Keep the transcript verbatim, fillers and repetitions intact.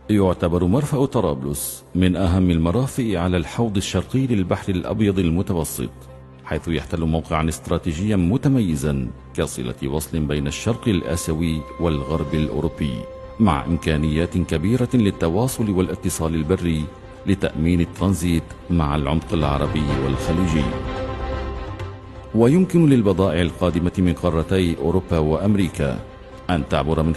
يعتبر مرفأ طرابلس من أهم المرافئ على الحوض الشرقي للبحر الأبيض المتوسط، حيث يحتل موقعا استراتيجيا متميزا كصلة وصل بين الشرق الآسيوي والغرب الأوروبي، مع إمكانيات كبيرة للتواصل والاتصال البري لتأمين الترانزيت مع العمق العربي والخليجي. ويمكن للبضائع القادمة من قارتي أوروبا وأمريكا أن تعبر من